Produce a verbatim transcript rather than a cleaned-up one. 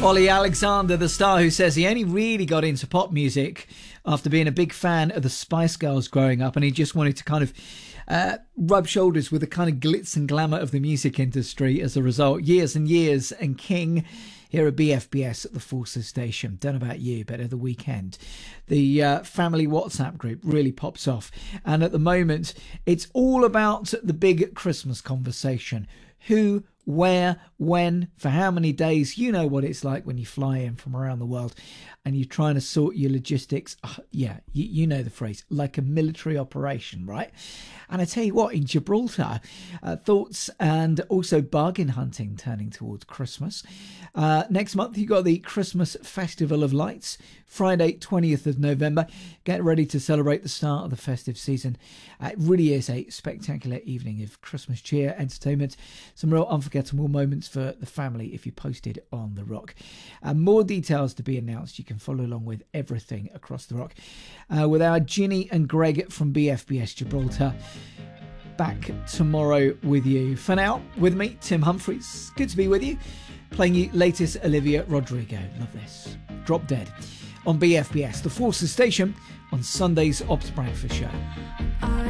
Ollie Alexander, the star who says he only really got into pop music after being a big fan of the Spice Girls growing up, and he just wanted to kind of uh, rub shoulders with the kind of glitz and glamour of the music industry as a result. Years and years and King here at B F B S at the Forces Station. Don't know about you, but at the weekend, the uh, family WhatsApp group really pops off. And at the moment, it's all about the big Christmas conversation. Who, where, when, for how many days. You know what it's like when you fly in from around the world and you're trying to sort your logistics. Uh, yeah, you, you know the phrase, like a military operation, right? And I tell you what, in Gibraltar, uh, thoughts and also bargain hunting turning towards Christmas. Uh, next month, you've got the Christmas Festival of Lights, Friday, twentieth of November. Get ready to celebrate the start of the festive season. Uh, it really is a spectacular evening of Christmas cheer, entertainment, some real unforgettable moments for the family if you posted on The Rock. Uh, more details to be announced. You can follow along with everything across The Rock. Uh, with our Ginny and Greg from B F B S Gibraltar. Back tomorrow with you. For now, with me, Tim Humphries. Good to be with you. Playing you latest Olivia Rodrigo. Love this. Drop Dead on B F B S, the Forces Station, on Sunday's Ops Breakfast Show.